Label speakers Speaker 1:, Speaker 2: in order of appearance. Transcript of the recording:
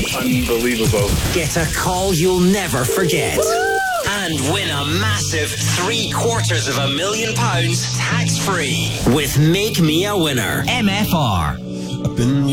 Speaker 1: Unbelievable.
Speaker 2: Get a call you'll never forget. And win a massive £750,000 tax-free with Make Me a Winner. MFR.
Speaker 3: I've been